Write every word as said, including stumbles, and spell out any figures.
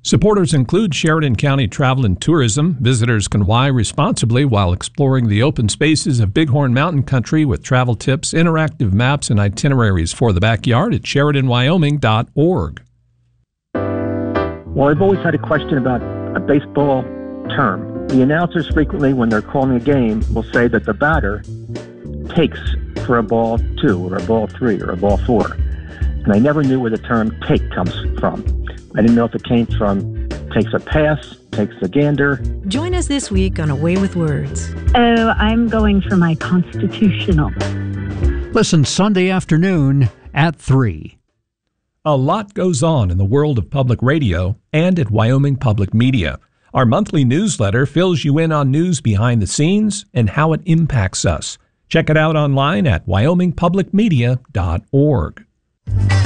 Supporters include Sheridan County Travel and Tourism. Visitors can Y responsibly while exploring the open spaces of Bighorn Mountain Country with travel tips, interactive maps, and itineraries for the backyard at Sheridan Wyoming dot org. Well, I've always had a question about a baseball term. The announcers frequently, when they're calling a game, will say that the batter takes for a ball two or a ball three or a ball four. And I never knew where the term take comes from. I didn't know if it came from takes a pass, takes a gander. Join us this week on Away with Words. Oh, I'm going for my constitutional. Listen Sunday afternoon at three. A lot goes on in the world of public radio and at Wyoming Public Media. Our monthly newsletter fills you in on news behind the scenes and how it impacts us. Check it out online at Wyoming Public Media dot org.